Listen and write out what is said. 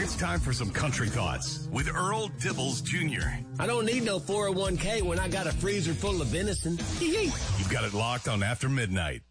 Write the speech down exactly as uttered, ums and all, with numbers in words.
It's time for some country thoughts with Earl Dibbles Junior I don't need no four oh one k when I got a freezer full of venison. You've got it locked on After Midnight.